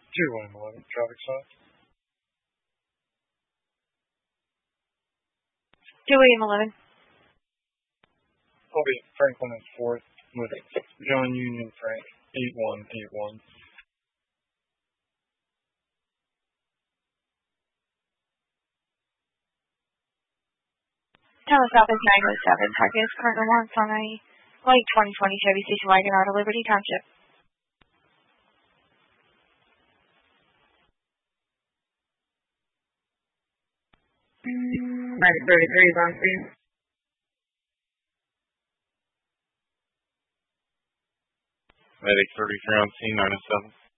211 traffic stop. 211. I'll be at Franklin and 4th with John Union Frank, 8181. Tower South is 907. Target is currently marked on a late 2020 Chevy station wagon out of Liberty Township. Medic 33 is on scene. Medic 33 on scene, 907.